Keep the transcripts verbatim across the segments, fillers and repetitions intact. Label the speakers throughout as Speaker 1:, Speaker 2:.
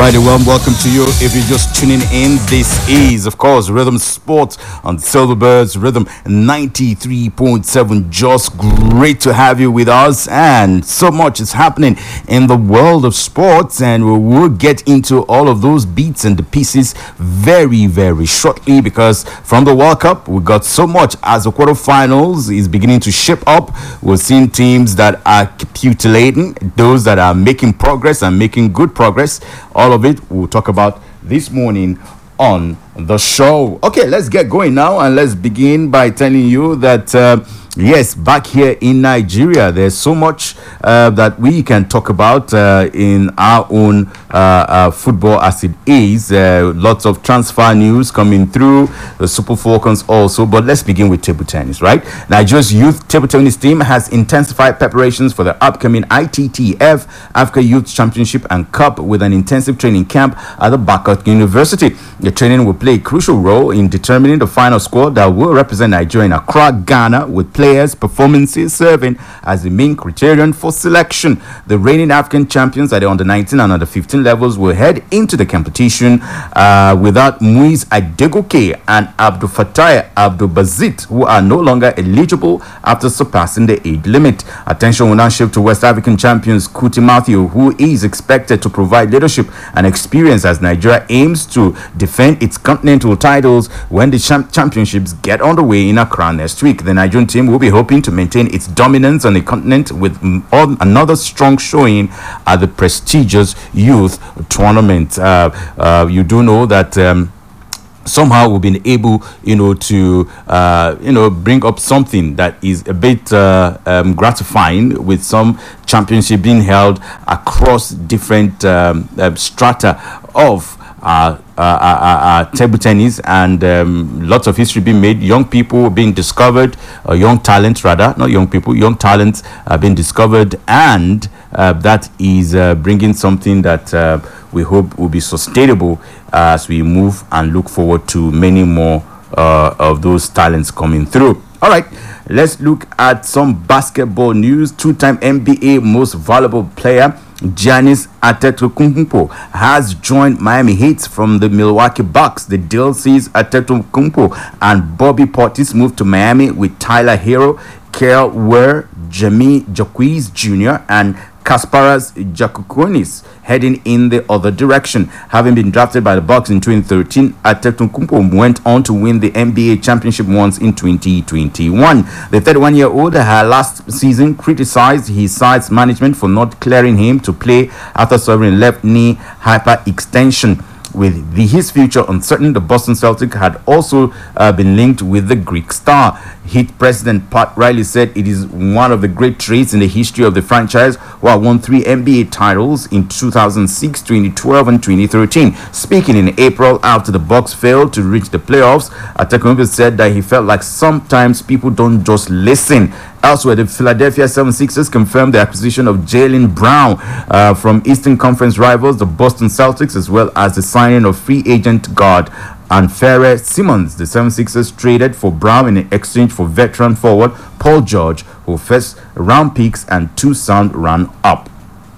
Speaker 1: Alrighty, well, welcome to you. If you're just tuning in, this is, of course, Rhythm Sports on Silverbirds Rhythm ninety-three point seven. Just great to have you with us, and so much is happening in the world of sports, and we will get into all of those beats and the pieces very, very shortly, because from the World Cup, we got so much as the quarterfinals is beginning to shape up. We're seeing teams that are capitulating, those that are making progress and making good progress. All of it we'll talk about this morning on the show. Okay, let's get going now, and let's begin by telling you that uh, yes, back here in Nigeria, there's so much uh, that we can talk about uh, in our own uh, uh, football as it is. Uh, lots of transfer news coming through, the Super Falcons also. But let's begin with table tennis, right? Nigeria's youth table tennis team has intensified preparations for the upcoming I T T F Africa Youth Championship and Cup with an intensive training camp at the Bacot University. The training will play a crucial role in determining the final squad that will represent Nigeria in Accra, Ghana, with players' performances serving as the main criterion for selection. The reigning African champions at the under nineteen and under fifteen levels will head into the competition uh, without Muiz Adegoke and Abdul Fattah Abdul Bazit, who are no longer eligible after surpassing the age limit. Attention will now shift to West African champions Kuti Matthew, who is expected to provide leadership and experience as Nigeria aims to defend its continental titles when the champ- championships get underway in Accra next week. The Nigerian team will be hoping to maintain its dominance on the continent with mm, another strong showing at the prestigious youth tournament. Uh, uh, you do know that um, somehow we've been able, you know, to, uh, you know, bring up something that is a bit uh, um, gratifying, with some championship being held across different um, uh, strata of uh, uh, uh, uh, table tennis, and um, lots of history being made. Young people being discovered, uh, young talents rather, not young people, young talents are being discovered, and uh, that is uh, bringing something that uh, we hope will be sustainable as we move and look forward to many more uh, of those talents coming through. All right, let's look at some basketball news. Two-time N B A most valuable player Giannis Antetokounmpo has joined Miami Heat from the Milwaukee Bucks. The deal sees Antetokounmpo and Bobby Portis move to Miami, with Tyler Hero, Kyle Ware, Jamie Jacquez Junior, and Kasparas Jakukonis heading in the other direction. Having been drafted by the Bucks in twenty thirteen, Antetokounmpo went on to win the N B A championship once in twenty twenty-one. The thirty-one-year-old had last season criticized his side's management for not clearing him to play after suffering left knee hyperextension. With the, his future uncertain, the Boston Celtics had also uh, been linked with the Greek star. Heat president Pat Riley said it is one of the great traits in the history of the franchise, who had won three N B A titles in two thousand six, twenty twelve, and twenty thirteen. Speaking in April after the Bucks failed to reach the playoffs, Antetokounmpo said that he felt like sometimes people don't just listen. Elsewhere, the Philadelphia seventy-sixers confirmed the acquisition of Jaylen Brown uh, from Eastern Conference rivals, the Boston Celtics, as well as the signing of free agent guard Anfernee Simons. The seventy-sixers traded for Brown in exchange for veteran forward Paul George, who first round picks and two sound run up.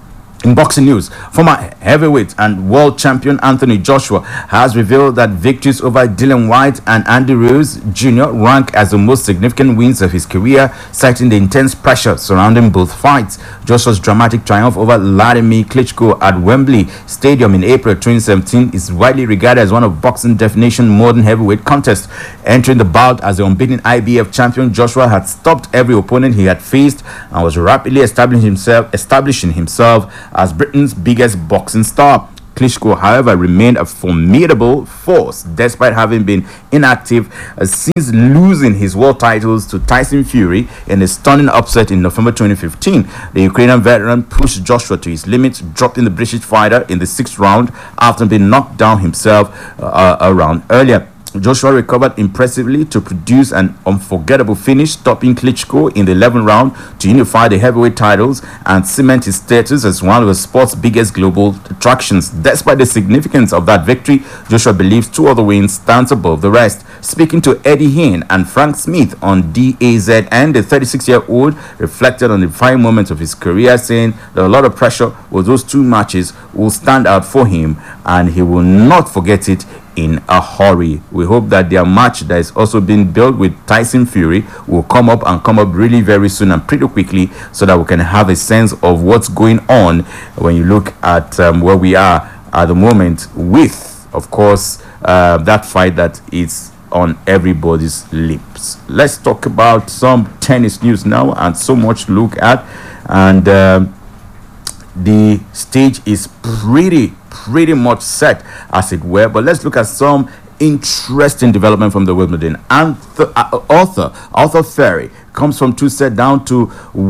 Speaker 1: In boxing news, former heavyweight and world champion Anthony Joshua has revealed that victories over Dillian Whyte and Andy Ruiz Junior rank as the most significant wins of his career, citing the intense pressure surrounding both fights. Joshua's dramatic triumph over Vladimir Klitschko at Wembley Stadium in April twenty seventeen is widely regarded as one of boxing definition modern heavyweight contests. Entering the bout as the unbeaten I B F champion, Joshua had stopped every opponent he had faced and was rapidly establishing himself, establishing himself as Britain's biggest boxing star. Klitschko, however, remained a formidable force despite having been inactive uh, since losing his world titles to Tyson Fury in a stunning upset in November twenty fifteen. The Ukrainian veteran pushed Joshua to his limits, dropping the British fighter in the sixth round after being knocked down himself uh, a round earlier. Joshua recovered impressively to produce an unforgettable finish, stopping Klitschko in the eleventh round to unify the heavyweight titles and cement his status as one of the sport's biggest global attractions. Despite the significance of that victory, Joshua believes two other wins stands above the rest. Speaking to Eddie Hearn and Frank Smith on D A Z N, the thirty-six-year-old reflected on the fine moments of his career, saying that a lot of pressure with those two matches will stand out for him and he will not forget it in a hurry. We hope that their match that is also being built with Tyson Fury will come up and come up really very soon and pretty quickly, so that we can have a sense of what's going on when you look at um, where we are at the moment with, of course, uh, that fight that is on everybody's lips. Let's talk about some tennis news now, and so much to look at, and um, the stage is pretty pretty much set, as it were. But let's look at some interesting development from the Wimbledon. And uh, Arthur Arthur Ferry comes from two set down to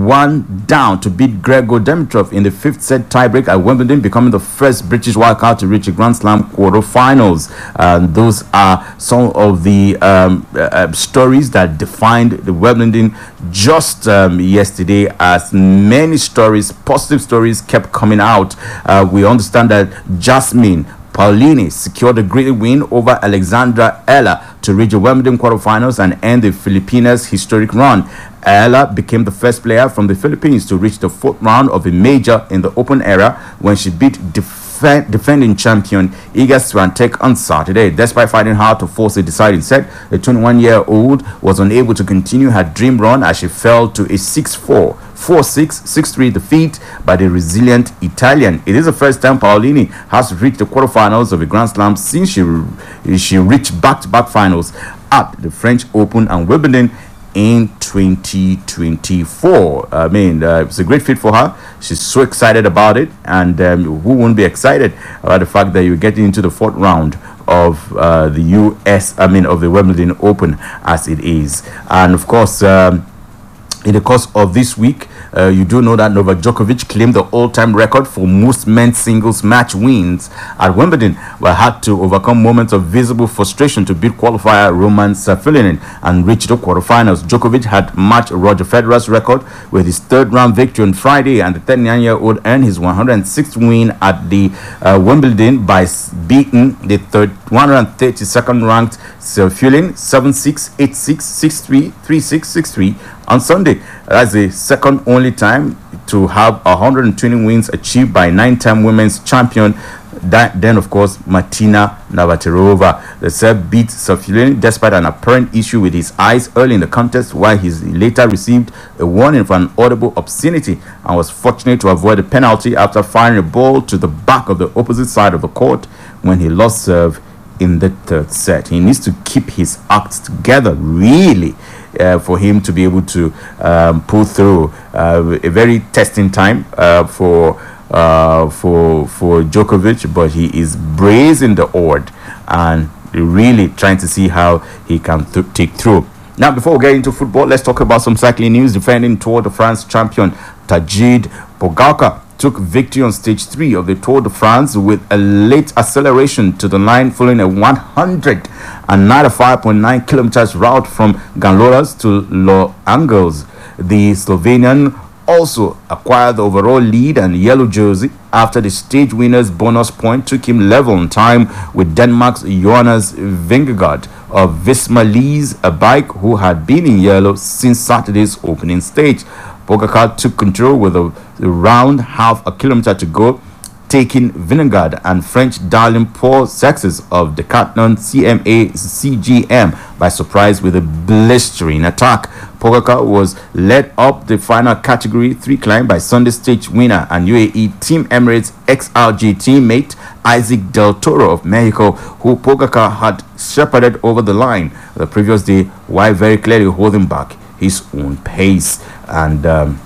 Speaker 1: one down to beat Grigor Dimitrov in the fifth set tiebreak at Wimbledon, becoming the first British wildcard to reach a Grand Slam quarterfinals. And those are some of the um, uh, stories that defined the Wimbledon just um, yesterday, as many stories, positive stories, kept coming out. Uh, we understand that Jasmine Paolini secured a great win over Alexandra Ella to reach the Wimbledon quarterfinals and end the Filipinas' historic run. Ella became the first player from the Philippines to reach the fourth round of a major in the Open era when she beat def- defending champion Iga Swiatek on Saturday. Despite fighting hard to force a deciding set, the twenty-one-year-old was unable to continue her dream run as she fell to a six four, four six, six three defeat by the resilient Italian. It is the first time Paolini has reached the quarterfinals of a Grand Slam since she, she reached back-to-back finals at the French Open and Wimbledon in twenty twenty-four. I mean, uh, it's a great fit for her. She's so excited about it, and um, who won't be excited about the fact that you're getting into the fourth round of uh, the U S, I mean, of the Wimbledon Open as it is. And of course, um, in the course of this week, uh, you do know that Novak Djokovic claimed the all-time record for most men's singles match wins at Wimbledon, but had to overcome moments of visible frustration to beat qualifier Roman Safilinin and reach the quarterfinals. Djokovic had matched Roger Federer's record with his third-round victory on Friday, and the thirty-nine-year-old earned his one hundred sixth win at the uh, Wimbledon by beating the third, one hundred thirty-second ranked Safilin seven six, eight six, six three, three six, six three on Sunday. That's the second only time to have one hundred twenty wins achieved by nine-time women's champion. That, then, of course, Martina Navratilova. The Serb beat Safilin despite an apparent issue with his eyes early in the contest, while he later received a warning for an audible obscenity and was fortunate to avoid a penalty after firing a ball to the back of the opposite side of the court when he lost serve in the third set. He needs to keep his acts together, really, uh, for him to be able to um, pull through uh, a very testing time uh, for uh, for for Djokovic, but he is bracing the odd and really trying to see how he can th- take through. Now, before we get into football, let's talk about some cycling news. Defending Tour de France champion Tadej Pogačar took victory on stage three of the Tour de France with a late acceleration to the line following a one hundred ninety-five point nine kilometers route from Ganloras to Los Angeles. The Slovenian also acquired the overall lead and yellow jersey after the stage winner's bonus point took him level on time with Denmark's Jonas Vingegaard of Visma Lease, a bike who had been in yellow since Saturday's opening stage. Pogačar took control with a, around half a kilometer to go, taking Vingegaard and French darling Paul Sexes of Decathlon C M A C G M by surprise with a blistering attack. Pogačar was led up the final category three climb by Sunday stage winner and U A E Team Emirates X R G teammate Isaac Del Toro of Mexico, who Pogačar had shepherded over the line the previous day, while very clearly holding back his own pace. And um,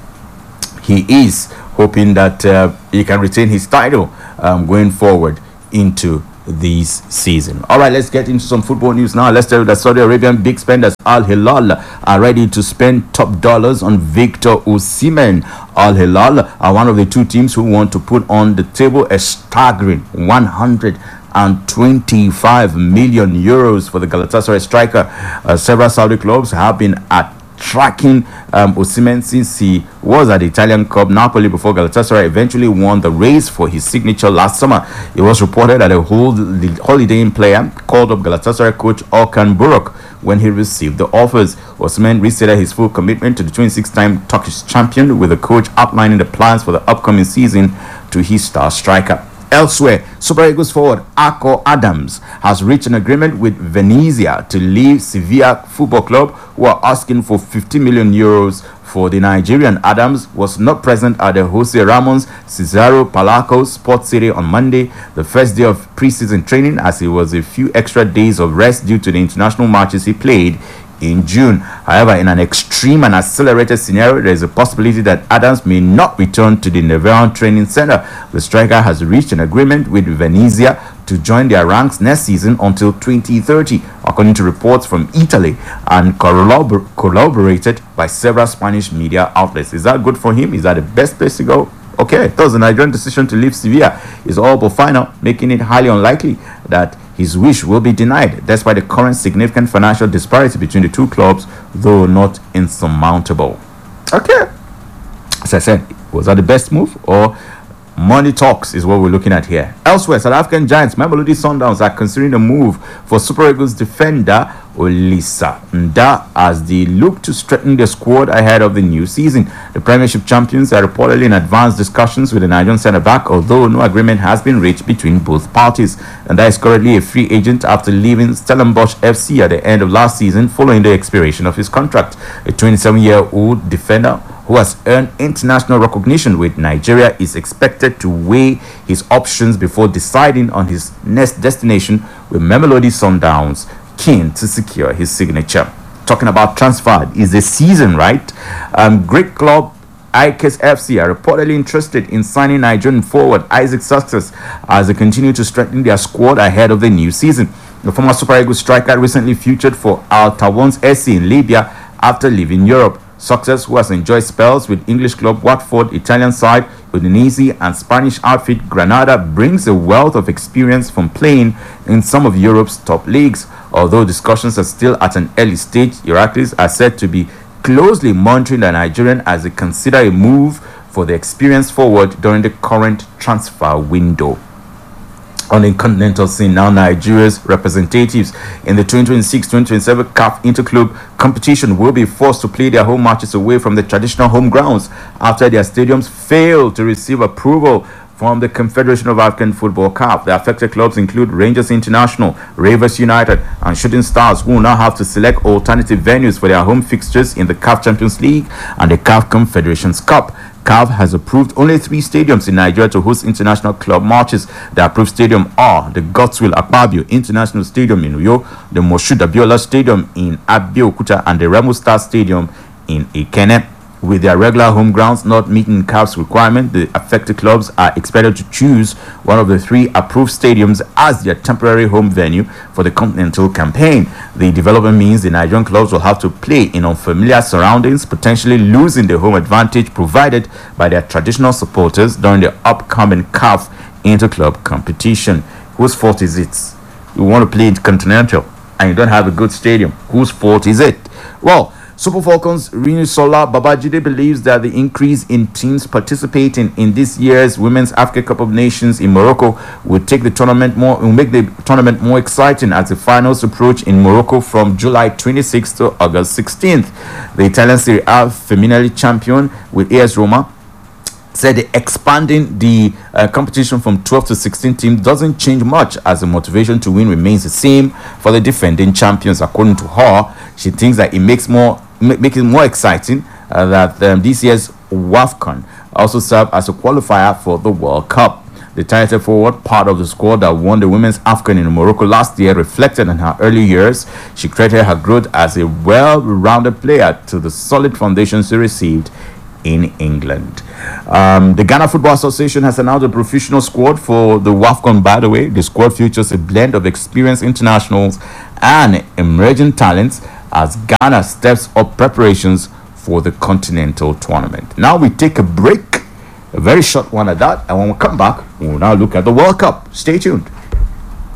Speaker 1: he is hoping that uh, he can retain his title um, going forward into this season. All right, let's get into some football news now. Let's tell you that Saudi Arabian big spenders Al Hilal are ready to spend top dollars on Victor Osimhen. Al Hilal are one of the two teams who want to put on the table a staggering one hundred twenty-five million euros for the Galatasaray striker. Uh, several Saudi clubs have been at tracking um, Osimhen since he was at the Italian club Napoli before Galatasaray eventually won the race for his signature last summer. It was reported that a holidaying player called up Galatasaray coach Okan Buruk when he received the offers. Osimhen restated his full commitment to the twenty-six-time Turkish champion, with the coach outlining the plans for the upcoming season to his star striker. Elsewhere, Super Eagles forward Akko Adams has reached an agreement with Venezia to leave Sevilla Football Club, who are asking for fifty million euros for the Nigerian. Adams was not present at the Jose Ramos Cesaro Palacio Sports City on Monday, the first day of preseason training, as he was a few extra days of rest due to the international matches he played in June. However, in an extreme and accelerated scenario, there is a possibility that Adams may not return to the Nevern Training Center. The striker has reached an agreement with Venezia to join their ranks next season until twenty thirty, according to reports from Italy and corrobor- corroborated by several Spanish media outlets. Is that good for him? Is that the best place to go? Okay, thus the Nigerian decision to leave Sevilla is all but final, making it highly unlikely that his wish will be denied, despite the current significant financial disparity between the two clubs, though not insurmountable. Okay, as I said, was that the best move, or money talks is what we're looking at here? Elsewhere, South African Giants Mamelodi Sundowns are considering a move for Super Eagles defender Olisa Nda as they look to strengthen their squad ahead of the new season. The Premiership champions are reportedly in advanced discussions with the Nigerian centre-back, although no agreement has been reached between both parties. Nda is currently a free agent after leaving Stellenbosch F C at the end of last season following the expiration of his contract. A twenty-seven-year-old defender who has earned international recognition with Nigeria is expected to weigh his options before deciding on his next destination, with Mamelodi Sundowns keen to secure his signature. Talking about transfer, is the season right? Um, Greek club Ajax F C are reportedly interested in signing Nigerian forward Isaac Success as they continue to strengthen their squad ahead of the new season. The former Super Eagles striker recently featured for Al Tawons S C in Libya after leaving Europe. Success, who has enjoyed spells with English club Watford, Italian side Udinese, and Spanish outfit Granada, brings a wealth of experience from playing in some of Europe's top leagues. Although discussions are still at an early stage, Heracles are said to be closely monitoring the Nigerian as they consider a move for the experienced forward during the current transfer window. On the continental scene now, Nigeria's representatives in the twenty twenty-six twenty twenty-seven C A F Interclub competition will be forced to play their home matches away from the traditional home grounds after their stadiums failed to receive approval from the Confederation of African Football C A F. The affected clubs include Rangers International, Rivers United, and Shooting Stars, who will now have to select alternative venues for their home fixtures in the C A F Champions League and the C A F Confederations Cup. C A F has approved only three stadiums in Nigeria to host international club matches. The approved stadium are the Godswill Akpabio International Stadium in Uyo, the Moshood Abiola Stadium in Abeokuta, and the Remo Star Stadium in Ikenne. With their regular home grounds not meeting C A F's requirement, the affected clubs are expected to choose one of the three approved stadiums as their temporary home venue for the continental campaign. The development means the Nigerian clubs will have to play in unfamiliar surroundings, potentially losing the home advantage provided by their traditional supporters during the upcoming C A F inter-club competition. Whose fault is it? You want to play in continental and you don't have a good stadium. Whose fault is it? Well, Super Falcons Rinisola Babajide believes that the increase in teams participating in this year's Women's Africa Cup of Nations in Morocco will take the tournament more will make the tournament more exciting as the finals approach in Morocco from July twenty-sixth to August sixteenth. The Italian Serie A Femminile champion with A S Roma said expanding the uh, competition from twelve to sixteen teams doesn't change much, as the motivation to win remains the same for the defending champions. According to her, she thinks that it makes more make it more exciting uh, that um, this year's WAFCON also served as a qualifier for the World Cup. The talented forward, part of the squad that won the Women's AFCON in Morocco last year, reflected on her early years. She credited her growth as a well-rounded player to the solid foundation she received in England. Um, the Ghana Football Association has announced a professional squad for the WAFCON. By the way, the squad features a blend of experienced internationals and emerging talents as Ghana steps up preparations for the continental tournament. Now we take a break, a very short one at that, and when we come back, we'll now look at the World Cup. Stay tuned.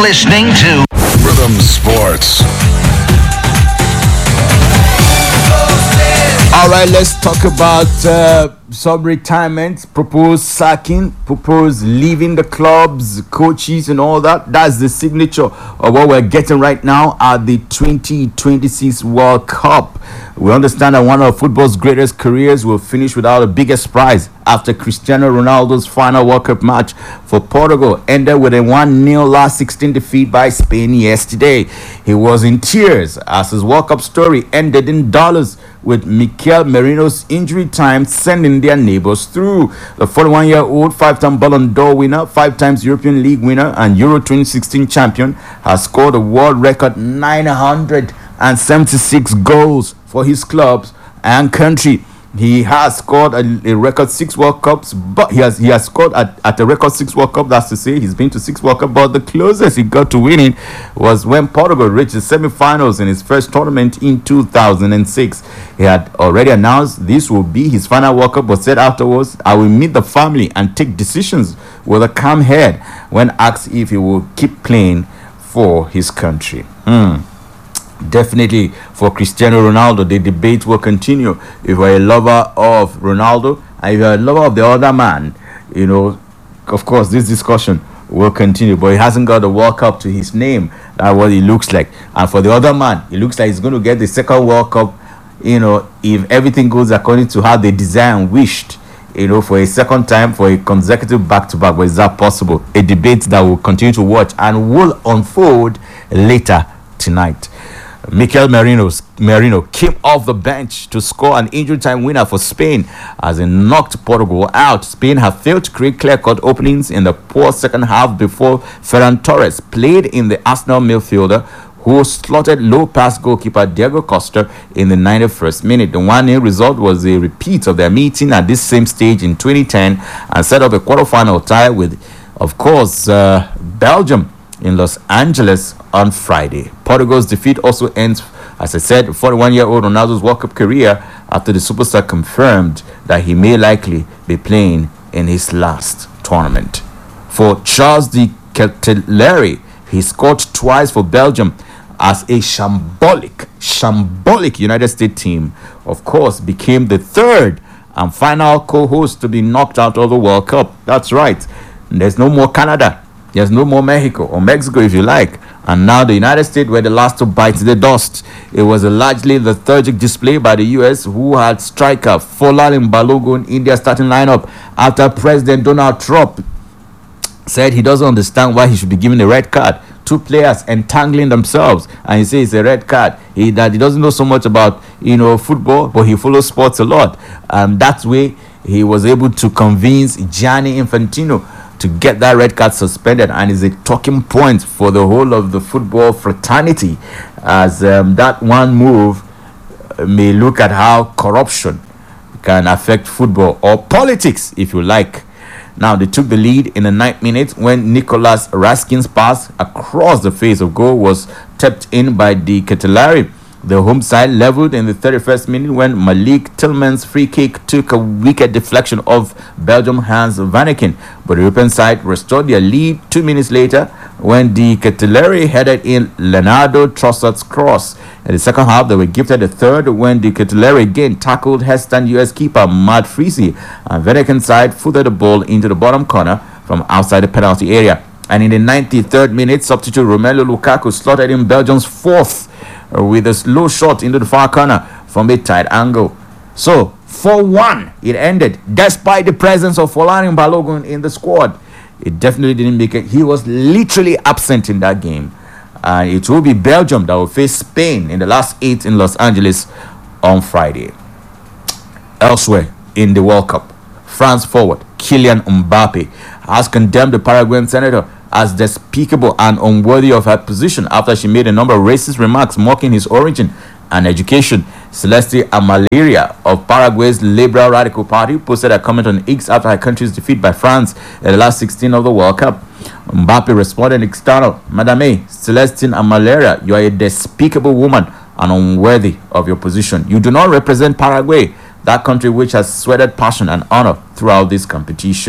Speaker 2: listening to
Speaker 3: Rhythm Sports.
Speaker 1: All right, let's talk about uh, some retirement, proposed sacking, proposed leaving the clubs, coaches, and all that. That's the signature of what we're getting right now at the twenty twenty-six World Cup. We understand that one of football's greatest careers will finish without the biggest prize after Cristiano Ronaldo's final World Cup match for Portugal ended with a one nil last sixteen defeat by Spain yesterday. He was in tears as his World Cup story ended in dollars, with Mikel Merino's injury time sending their neighbors through. The forty-one-year-old five-time Ballon d'Or winner, five times European League winner, and Euro twenty sixteen champion has scored a world record nine hundred seventy-six goals for his clubs and country. He has scored a, a record six World Cups, but he has he has scored at, at a record six World Cup. That's to say, he's been to six World Cups, but the closest he got to winning was when Portugal reached the semi-finals in his first tournament in two thousand six. He had already announced this will be his final World Cup, but said afterwards, "I will meet the family and take decisions with a calm head," when asked if he will keep playing for his country. Hmm. Definitely for Cristiano Ronaldo, the debate will continue. If you're a lover of Ronaldo and if you're a lover of the other man, you know, of course, this discussion will continue. But he hasn't got a World Cup to his name. That's what he looks like. And for the other man, it looks like he's going to get the second World Cup, you know, if everything goes according to how they designed and wished, you know, for a second time, for a consecutive back-to-back. But is that possible? A debate that we'll continue to watch and will unfold later tonight. Mikel Merino's, Merino came off the bench to score an injury time winner for Spain as he knocked Portugal out. Spain have failed to create clear-cut openings in the poor second half before Ferran Torres played in the Arsenal midfielder who slotted low-pass goalkeeper Diego Costa in the ninety-first minute. The one nil result was a repeat of their meeting at this same stage in twenty ten and set up a quarter-final tie with, of course, uh, Belgium in Los Angeles on Friday. Portugal's defeat also ends, as I said, forty-one-year-old Ronaldo's World Cup career after the superstar confirmed that he may likely be playing in his last tournament. For Charles de Ketelaere, he scored twice for Belgium as a shambolic, shambolic United States team, of course, became the third and final co-host to be knocked out of the World Cup. That's right. There's no more Canada. There's no more Mexico, or Mexico if you like. And now the United States were the last to bite the dust. It was a largely lethargic display by the U S, who had striker Folarin Balogun in their starting lineup after President Donald Trump said he doesn't understand why he should be given a red card. Two players entangling themselves, and he says it's a red card. He that he doesn't know so much about, you know, football, but he follows sports a lot. And that way he was able to convince Gianni Infantino to get that red card suspended, and is a talking point for the whole of the football fraternity, as um, that one move may look at how corruption can affect football, or politics if you like. Now they took the lead in the ninth minute when Nicolas Raskin's pass across the face of goal was tapped in by De Ketelaere. The home side leveled in the thirty-first minute when Malik Tillman's free kick took a wicked deflection of Belgium Hans Vanaken, but the European side restored their lead two minutes later when De Ketelaere headed in Leonardo Trossard's cross. In the second half, they were gifted a third when De Ketelaere again tackled Heston U S keeper Matt Freese, and Vanaken's side footed the ball into the bottom corner from outside the penalty area. And in the ninety-third minute, substitute Romelu Lukaku slotted in Belgium's fourth with a slow shot into the far corner from a tight angle. So four one it ended, despite the presence of Folarin Balogun in the squad. It definitely didn't make it. He was literally absent in that game. And uh, it will be Belgium that will face Spain in the last eight in Los Angeles on Friday. Elsewhere in the World Cup, France forward Kylian Mbappe has condemned the Paraguayan senator as despicable and unworthy of her position after she made a number of racist remarks mocking his origin and education. Celeste Amalaria of Paraguay's Liberal Radical Party posted a comment on X after her country's defeat by France in the last sixteen of the World Cup. Mbappe responded external, "Madame Celestine Amalaria, you are a despicable woman and unworthy of your position. You do not represent Paraguay, that country which has sweated passion and honor throughout this competition."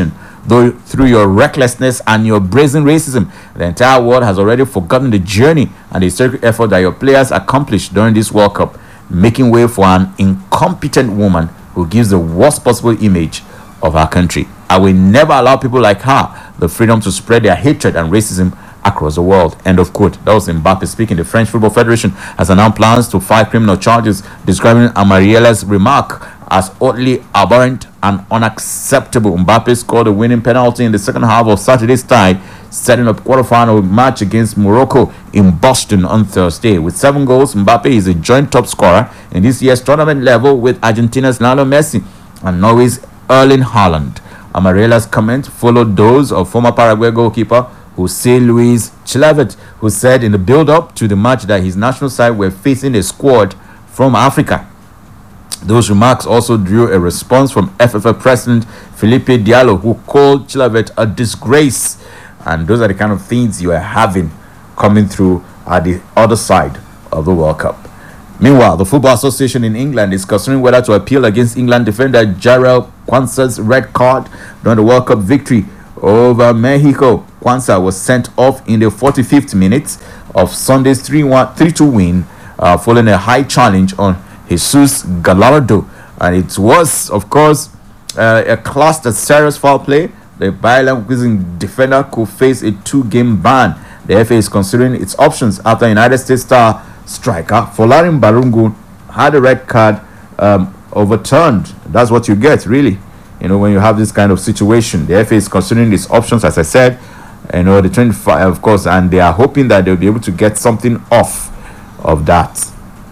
Speaker 1: though through your recklessness and your brazen racism, the entire world has already forgotten the journey and the historic effort that your players accomplished during this World Cup, making way for an incompetent woman who gives the worst possible image of our country. I will never allow people like her the freedom to spread their hatred and racism across the world. End of quote. That was Mbappe speaking. The French Football Federation has announced plans to file criminal charges, describing Amariela's remark as utterly abhorrent and unacceptable. Mbappe scored a winning penalty in the second half of Saturday's tie, setting up quarterfinal match against Morocco in Boston on Thursday. With seven goals, Mbappe is a joint top scorer in this year's tournament level with Argentina's Lionel Messi and Norway's Erling Haaland. Amariela's comment followed those of former Paraguay goalkeeper Jose Luis Chilavert, who said in the build-up to the match that his national side were facing a squad from Africa. Those remarks also drew a response from F F A President Felipe Diallo, who called Chilavert a disgrace. And those are the kind of things you are having coming through at the other side of the World Cup. Meanwhile, the Football Association in England is considering whether to appeal against England defender Jarrell Quansah's red card during the World Cup victory over Mexico. Quansah was sent off in the forty-fifth minute of Sunday's three two win, uh, following a high challenge on Jesus Gallardo. And it was, of course, uh, a classed as serious foul play. The Bayer Leverkusen defender could face a two-game ban. The F A is considering its options after United States star striker Folarin Balogun had a red card um, overturned. That's what you get, really. You know, when you have this kind of situation, the F A is considering its options, as I said. You know, the twenty-five, of course, and they are hoping that they'll be able to get something off of that.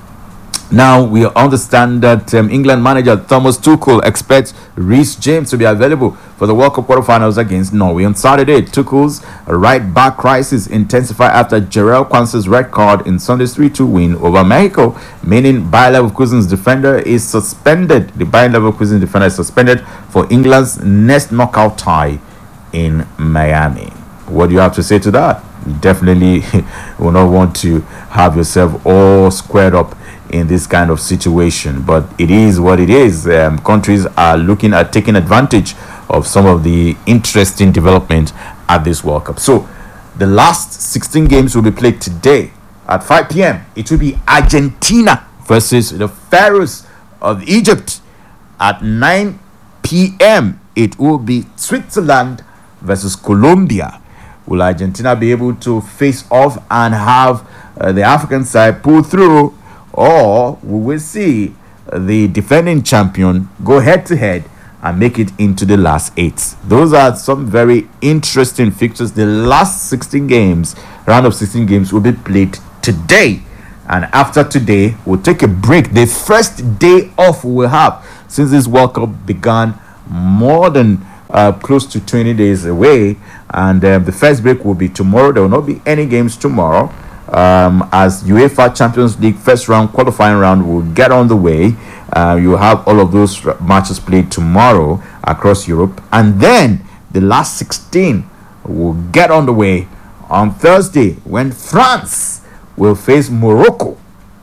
Speaker 1: Now, we understand that um, England manager Thomas Tuchel expects Reece James to be available for the World Cup quarterfinals against Norway on Saturday. Tuchel's right-back crisis intensified after Jarrell Quansah's red card in Sunday's three two win over Mexico, meaning Bayer Leverkusen's defender is suspended. The Bayer Leverkusen defender is suspended for England's next knockout tie in Miami. What do you have to say to that? You definitely will not want to have yourself all squared up in this kind of situation, but it is what it is. Um, countries are looking at taking advantage of some of the interesting development at this World Cup. So the last sixteen games will be played today at five p.m. It will be Argentina versus the Pharaohs of Egypt. At nine p.m. it will be Switzerland versus Colombia. Will Argentina be able to face off and have uh, the African side pull through, or we will see the defending champion go head to head and make it into the last eight? Those are some very interesting fixtures. The last sixteen games, round of sixteen games, will be played today, and after today we'll take a break. The first day off we will have since this World Cup began, more than uh, close to twenty days away, and um, the first break will be tomorrow. There will not be any games tomorrow. Um, as UEFA Champions League first round qualifying round will get on the way. Uh, you have all of those matches played tomorrow across Europe, and then the last sixteen will get on the way on Thursday when France will face Morocco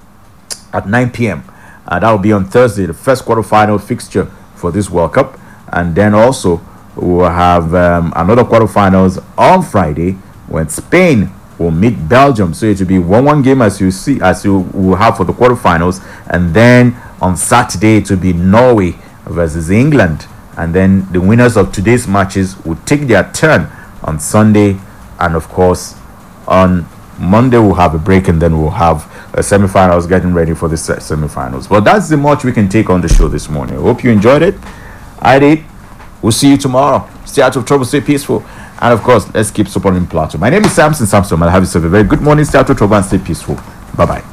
Speaker 1: at nine p.m. Uh, that will be on Thursday, the first quarterfinal fixture for this World Cup, and then also we'll have um, another quarterfinals on Friday when Spain will meet Belgium. So it will be one one game as you see, as you will have for the quarterfinals, and then on Saturday it will be Norway versus England, and then the winners of today's matches will take their turn on Sunday, and of course on Monday we'll have a break, and then we'll have a semi-finals, getting ready for the semi-finals. But that's the much we can take on the show this morning. I hope you enjoyed it. I did. We'll see you tomorrow. Stay out of trouble, stay peaceful. And of course, let's keep supporting Plateau. My name is Samson Samson. I'll have yourself a very good morning. Stay out of trouble and stay peaceful. Bye-bye.